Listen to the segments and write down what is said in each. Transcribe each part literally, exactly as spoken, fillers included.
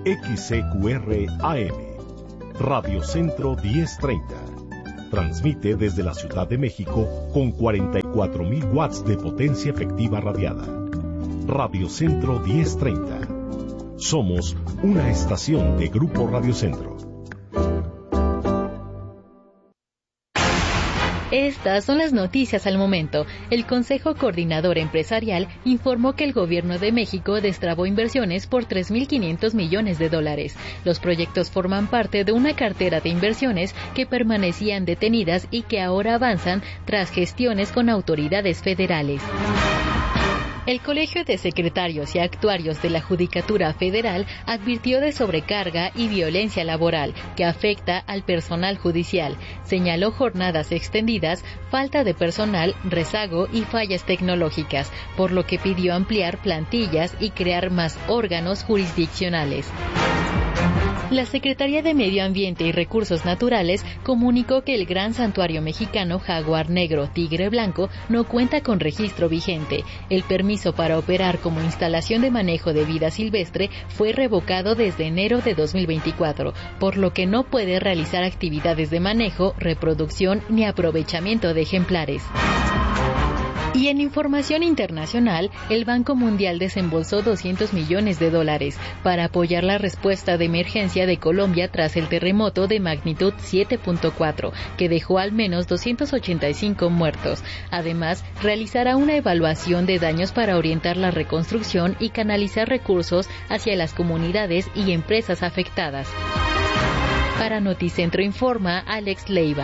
X C Q R A M, Radio Centro diez treinta. Transmite desde la Ciudad de México con cuarenta y cuatro mil watts de potencia efectiva radiada. Radio Centro diez treinta. Somos una estación de Grupo Radio Centro. Estas son las noticias al momento. El Consejo Coordinador Empresarial informó que el Gobierno de México destrabó inversiones por tres mil quinientos millones de dólares. Los proyectos forman parte de una cartera de inversiones que permanecían detenidas y que ahora avanzan tras gestiones con autoridades federales. El Colegio de Secretarios y Actuarios de la Judicatura Federal advirtió de sobrecarga y violencia laboral que afecta al personal judicial. Señaló jornadas extendidas, falta de personal, rezago y fallas tecnológicas, por lo que pidió ampliar plantillas y crear más órganos jurisdiccionales. La Secretaría de Medio Ambiente y Recursos Naturales comunicó que el Gran Santuario Mexicano Jaguar Negro Tigre Blanco no cuenta con registro vigente. El permiso para operar como instalación de manejo de vida silvestre fue revocado desde enero de dos mil veinticuatro, por lo que no puede realizar actividades de manejo, reproducción ni aprovechamiento de ejemplares. Y en información internacional, el Banco Mundial desembolsó doscientos millones de dólares para apoyar la respuesta de emergencia de Colombia tras el terremoto de magnitud siete punto cuatro, que dejó al menos doscientos ochenta y cinco muertos. Además, realizará una evaluación de daños para orientar la reconstrucción y canalizar recursos hacia las comunidades y empresas afectadas. Para Noticentro informa Alex Leiva.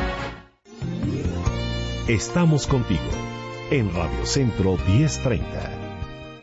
Estamos contigo en Radio Centro diez treinta.